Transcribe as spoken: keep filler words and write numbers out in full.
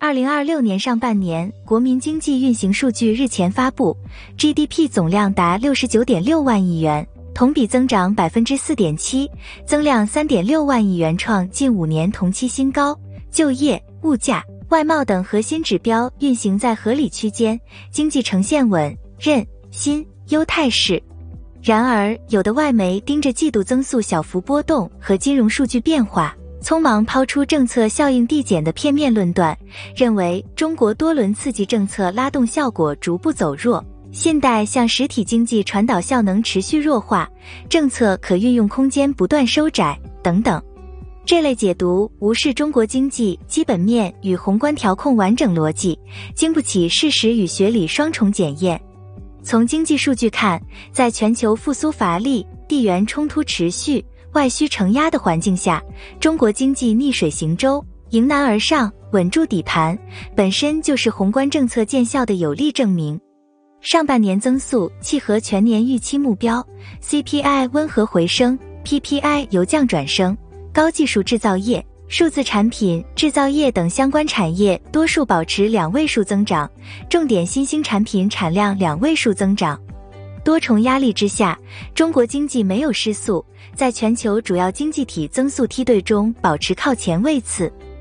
二零二六年上半年国民经济运行数据日前发布 ，G D P 总量达 六十九点六万亿元，同比增长 百分之四点七， 增量 三点六万亿元，创近五年同期新高。就业、物价、外贸等核心指标运行在合理区间，经济呈现稳、韧、新、优态势。然而，有的外媒盯着季度增速小幅波动和金融数据变化，匆忙抛出政策效应递减的片面论断，认为中国多轮刺激政策拉动效果逐步走弱，信贷向实体经济传导效能持续弱化，政策可运用空间不断收窄等等。这类解读无视中国经济基本面与宏观调控完整逻辑，经不起事实与学理双重检验。从经济数据看，在全球复苏乏力、地缘冲突持续、外需承压的环境下，中国经济逆水行舟，迎难而上，稳住底盘，本身就是宏观政策见效的有力证明。上半年增速契合全年预期目标 ，C P I 温和回升 ，P P I 由降转升，高技术制造业、数字产品、制造业等相关产业多数保持两位数增长，重点新兴产品产量两位数增长。多重压力之下，中国经济没有失速，在全球主要经济体增速梯队中保持靠前位次。